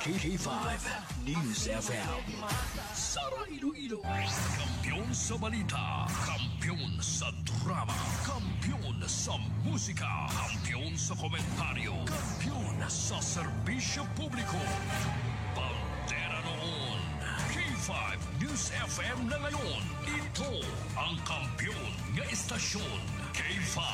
K5 News FM. Sara Iloilo. Kampiyon sa balita, kampiyon sa drama, kampiyon sa musika, kampiyon sa komentaryo, kampiyon sa serbisyo publiko. Pantera noon. K5 News FM na ngayon. Ito ang kampiyon ng estasyon. K5